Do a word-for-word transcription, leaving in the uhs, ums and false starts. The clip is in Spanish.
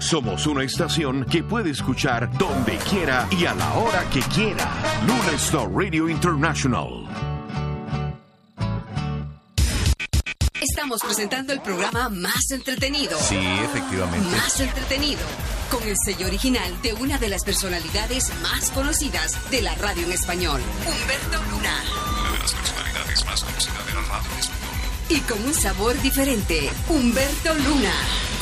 Somos una estación que puede escuchar donde quiera y a la hora que quiera. Luna Star Radio International. Estamos presentando el programa más entretenido. Sí, efectivamente. Más entretenido. Con el sello original de una de las personalidades más conocidas de la radio en español, Humberto Luna. Una de las personalidades más conocidas de la radio en español. Y con un sabor diferente, Humberto Luna.